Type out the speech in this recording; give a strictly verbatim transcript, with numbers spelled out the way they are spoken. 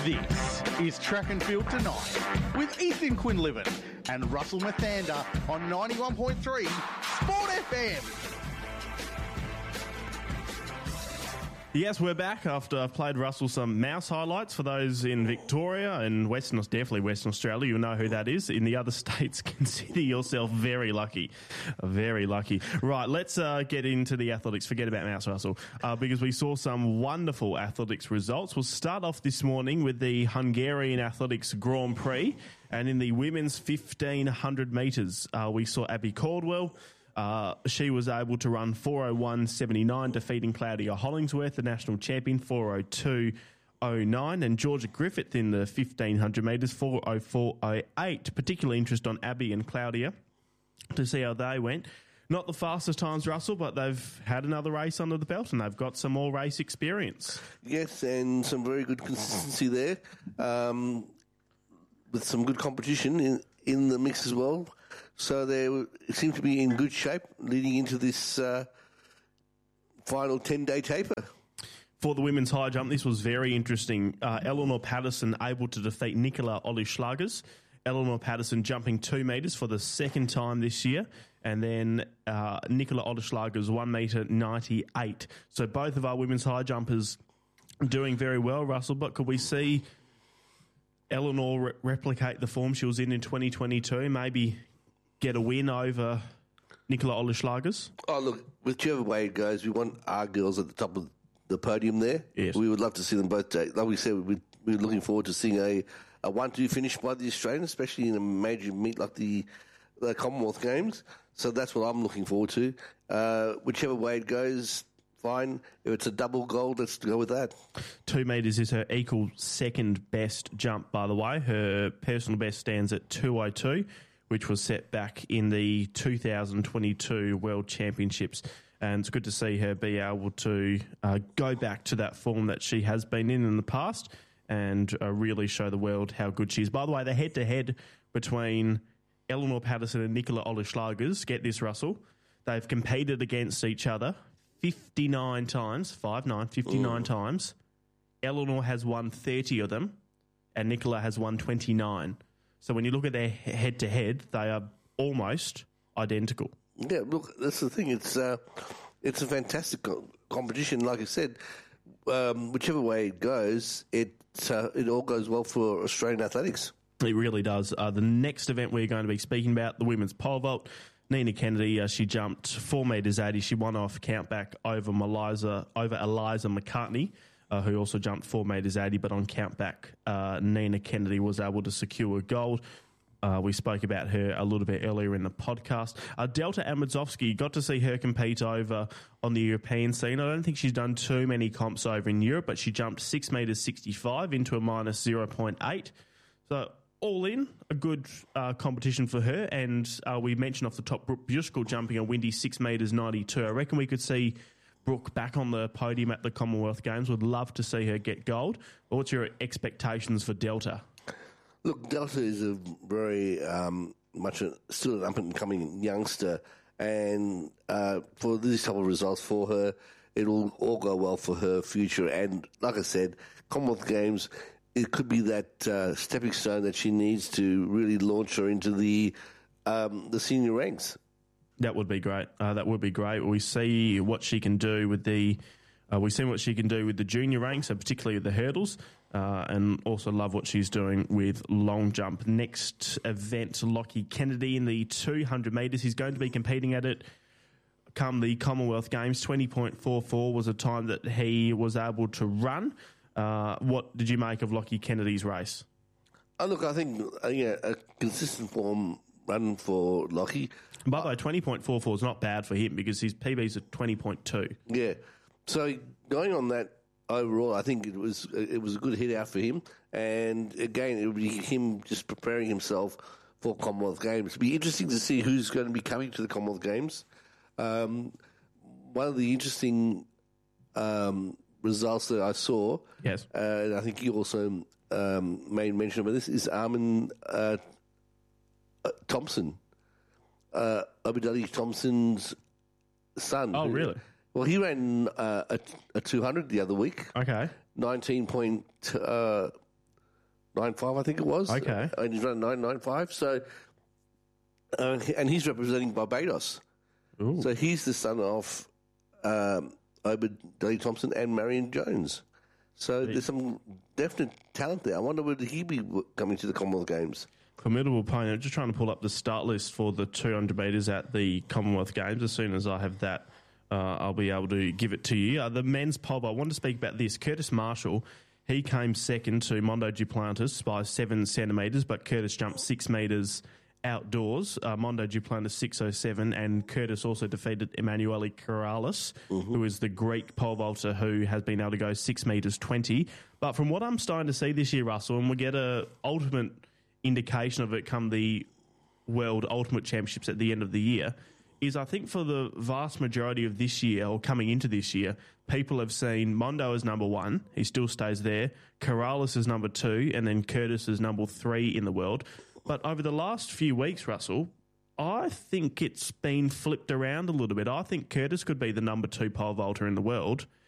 This is Track and Field Tonight with Ethan Quinlivan and Russell Mathander on ninety-one point three Sport F M. Yes, we're back after I've played Russell some mouse highlights. For those in Victoria and Western, definitely Western Australia, you'll know who that is. In the other states, consider yourself very lucky. Very lucky. Right, let's uh, get into the athletics. Forget about mouse, Russell, uh, because we saw some wonderful athletics results. We'll start off this morning with the Hungarian Athletics Grand Prix. And in the women's fifteen hundred metres, uh, we saw Abby Caldwell. Uh, she was able to run four oh one seventy-nine, defeating Claudia Hollingsworth, the national champion, four oh two oh nine, and Georgia Griffith in the fifteen hundred metres, four oh four oh eight. Particular interest on Abby and Claudia to see how they went. Not the fastest times, Russell, but they've had another race under the belt and they've got some more race experience. Yes, and some very good consistency there, um, with some good competition in, in the mix as well. So they seem to be in good shape leading into this uh, final ten-day taper. For the women's high jump, this was very interesting. Uh, Eleanor Patterson able to defeat Nicola Olischlagers. Eleanor Patterson jumping two metres for the second time this year. And then uh, Nicola Olischlagers, one metre ninety-eight. So both of our women's high jumpers doing very well, Russell. But could we see Eleanor re- replicate the form she was in in twenty twenty-two, maybe get a win over Nicola Olischlagers? Oh, look, whichever way it goes, we want our girls at the top of the podium there. Yes. We would love to see them both. Like we said, we, we're looking forward to seeing a, a one two finish by the Australians, especially in a major meet like the, the Commonwealth Games. So that's what I'm looking forward to. Uh, whichever way it goes, fine. If it's a double gold, let's go with that. Two metres is her equal second best jump, by the way. Her personal best stands at two oh two, which was set back in the two thousand twenty-two World Championships. And it's good to see her be able to uh, go back to that form that she has been in in the past and uh, really show the world how good she is. By the way, the head-to-head between Eleanor Patterson and Nicola Olischlagers, get this, Russell, they've competed against each other fifty-nine times, five nine, fifty-nine Ooh. times. Eleanor has won thirty of them and Nicola has won twenty-nine. So when you look at their head-to-head, they are almost identical. Yeah, look, that's the thing. It's uh, it's a fantastic co- competition. Like I said, um, whichever way it goes, it uh, it all goes well for Australian athletics. It really does. Uh, the next event we're going to be speaking about, the women's pole vault. Nina Kennedy, uh, she jumped four metres eighty. She won off countback over Eliza, over Eliza McCartney, Uh, who also jumped four metres eighty, but on countback, uh, Nina Kennedy was able to secure gold. Uh, we spoke about her a little bit earlier in the podcast. Uh, Delta Amadzovsky, got to see her compete over on the European scene. I don't think she's done too many comps over in Europe, but she jumped six metres sixty-five into a minus zero point eight. So all in, a good uh, competition for her. And uh, we mentioned off the top, Brooke Bushkull jumping a windy six metres ninety-two. I reckon we could see Brooke back on the podium at the Commonwealth Games. Would love to see her get gold. What's your expectations for Delta? Look, Delta is a very um, much a, still an up-and-coming youngster, and uh, for these type of results for her, it'll all go well for her future. And like I said, Commonwealth Games, it could be that uh, stepping stone that she needs to really launch her into the um, the senior ranks. That would be great. Uh, that would be great. We see what she can do with the. Uh, we see what she can do with the junior ranks, so particularly the hurdles, uh, and also love what she's doing with long jump. Next event, Lockie Kennedy in the two hundred metres. He's going to be competing at it come the Commonwealth Games. twenty point four four was a time that he was able to run. Uh, what did you make of Lockie Kennedy's race? Oh, look, I think uh, yeah, a consistent form run for Lockie. By the way, twenty point four four is not bad for him because his P B's at twenty point two. Yeah. So going on that overall, I think it was it was a good hit out for him. And again, it would be him just preparing himself for Commonwealth Games. It'll be interesting to see who's going to be coming to the Commonwealth Games. Um, one of the interesting um, results that I saw, yes, uh, and I think you also um, made mention of this, is Armin uh, uh, Thompson, uh, Obadali Thompson's son. Oh, really? Well, he ran uh, a, a two hundred the other week. Okay. nineteen point nine five, I think it was. Okay. Uh, and he's running nine nine five. So, uh, and he's representing Barbados. Ooh. So he's the son of um, Obed Daly Thompson and Marion Jones. So there's some definite talent there. I wonder would he be coming to the Commonwealth Games? Formidable opponent. Just trying to pull up the start list for the two hundred metres at the Commonwealth Games. As soon as I have that, uh, I'll be able to give it to you. Uh, the men's pole, I want to speak about this. Curtis Marshall, he came second to Mondo Duplantis by seven centimetres, but Curtis jumped six metres outdoors. Uh, Mondo Duplantis six oh seven, and Curtis also defeated Emanuele Corrales, mm-hmm. who is the Greek pole vaulter who has been able to go six metres twenty. But from what I'm starting to see this year, Russell, and we'll get a ultimate indication of it come the World Ultimate Championships at the end of the year, is I think for the vast majority of this year, or coming into this year, people have seen Mondo as number one. He still stays there. Corrales is number two, and then Curtis is number three in the world. But over the last few weeks, Russell, I think it's been flipped around a little bit. I think Curtis could be the number two pole vaulter in the world,